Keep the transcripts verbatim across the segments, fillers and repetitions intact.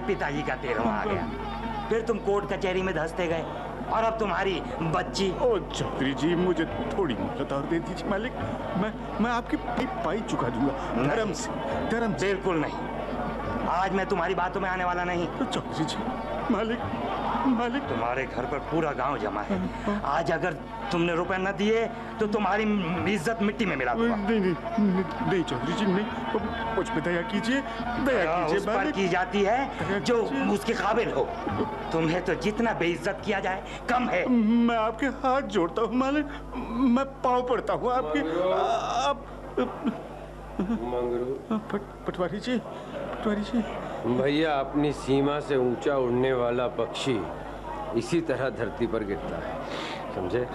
पिताजी का तेरवा आ गया, फिर तुम कोर्ट कचहरी में धंसते गए, और अब तुम्हारी बच्ची। ओ चौधरी जी, मुझे थोड़ी मोहलत और दे दीजिए मालिक। मैं मैं आपकी पाई चुका दूंगा धर्म से, धर्म से। बिल्कुल नहीं, आज मैं तुम्हारी बातों में आने वाला नहीं। चौधरी जी, मालिक मालिक तुम्हारे घर पर पूरा गांव जमा है। आज अगर तुमने रुपए न दिए तो तुम्हारी इज्जत मिट्टी में मिला दूंगा। नहीं नहीं नहीं चौधरी जी, नहीं, मुझ पे दया कीजिए, दया कीजिए। उस पर की जाती है जो उसके काबिल हो। तुम्हें तो जितना बेइज्जत किया जाए कम है। मैं आपके हाथ जोड़ता हूँ मालिक, मैं पाँव पड़ता हूँ आपके। आप पट, पटवारी जी, पटवारी जी। भैया, अपनी सीमा से ऊंचा उड़ने वाला पक्षी इसी तरह धरती पर गिरता है, समझे?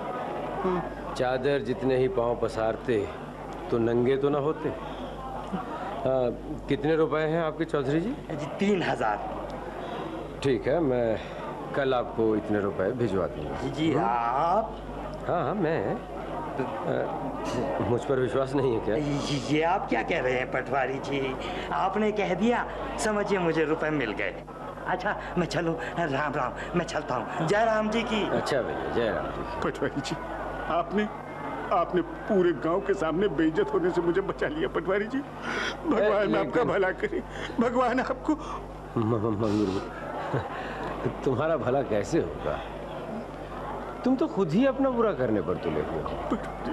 चादर जितने ही पांव पसारते तो नंगे तो ना होते। आ, कितने रुपए हैं आपके चौधरी जी? जी तीन हजार। ठीक है, मैं कल आपको इतने रुपए भिजवा दूंगा। जी आप? हाँ हाँ मैं। आ, मुझ पर विश्वास नहीं है क्या? ये आप क्या कह रहे हैं पटवारी जी? आपने कह दिया, समझिए मुझे रुपए मिल गए। अच्छा मैं चलूं? राम राम, मैं चलता हूँ। जय राम जी की। अच्छा भैया, जय राम जी। पटवारी जी, आपने आपने पूरे गांव के सामने बेइज्जत होने से मुझे बचा लिया पटवारी जी। भगवान आपका भला करे, भगवान आपको। मंगरू, तुम्हारा भला कैसे होगा? तुम तो खुद ही अपना बुरा करने पर तुले हुए हो।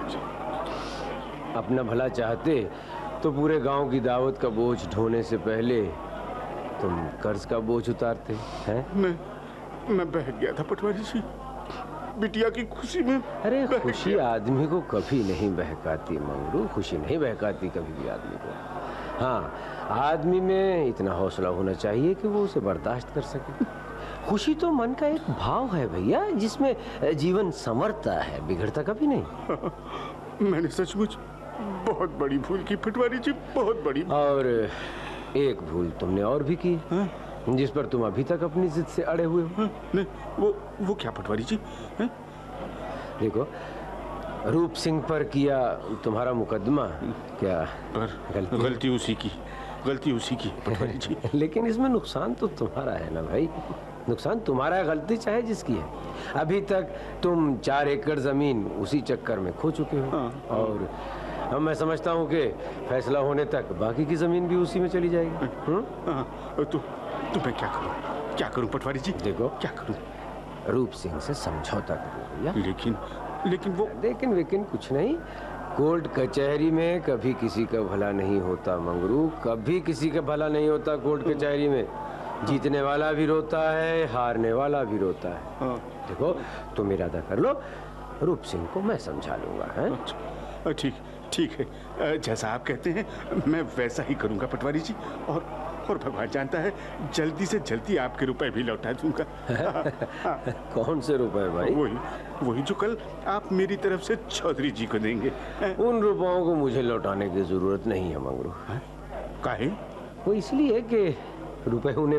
अपना भला चाहते तो पूरे गांव की दावत का बोझ ढोने से पहले तुम कर्ज का बोझ उतारते हैं। मैं मैं बह गया था पटवारी जी, बिटिया की खुशी में। अरे खुशी आदमी को कभी नहीं बहकाती मंगरू, खुशी नहीं बहकाती कभी भी आदमी को। हाँ, आदमी में इतना हौसला होना चाहिए कि वो उसे बर्दाश्त कर सके। खुशी तो मन का एक भाव है भैया, जिसमें जीवन संवरता है, बिगड़ता कभी नहीं। मैंने सचमुच बहुत बड़ी भूल की पटवारी जी, बहुत बड़ी। और एक भूल तुमने और भी की, हाँ? जिस पर तुम अभी तक अपनी जिद से अड़े हुए हो। हाँ? नहीं, वो वो क्या पटवारी जी? हाँ? देखो, रूप सिंह पर किया तुम्हारा मुकदमा क्या पर गलती गलती उसी की, गलती उसी की पटवारी जी। लेकिन इसमें नुकसान तो तुम्हारा है ना भाई, नुकसान तुम्हारा है, गलती चाहे जिसकी है। अभी तक तुम चार एकड़ जमीन उसी चक्कर में खो चुके हो। हाँ, और अब मैं समझता हूँ कि फैसला होने तक बाकी की जमीन भी उसी में चली जाएगी। हाँ, तो तो मैं क्या करूँ, क्या करूँ पटवारी जी? देखो, क्या करूँ? रूप सिंह से समझौता करो भैया। लेकिन लेकिन वो लेकिन लेकिन कुछ नहीं। कोर्ट कचहरी में कभी किसी का भला नहीं होता मंगरू, कभी किसी का भला नहीं होता कोर्ट कचहरी में। जीतने वाला भी रोता है, हारने वाला भी रोता है। हाँ। देखो, तुम इरादा कर लो, रूप सिंह को मैं समझा लूंगा। है ठीक ठीक है, जैसा आप कहते हैं मैं वैसा ही करूंगा पटवारी जी। और और भगवान जानता है, जल्दी से जल्दी आपके रुपए भी लौटा दूंगा। कौन से रुपए भाई? वही वही जो कल आप मेरी तरफ से चौधरी जी को देंगे। उन रुपयों को मुझे लौटाने की जरूरत नहीं है मंगरू। काहे? वो इसलिए कि रुपए उन्हें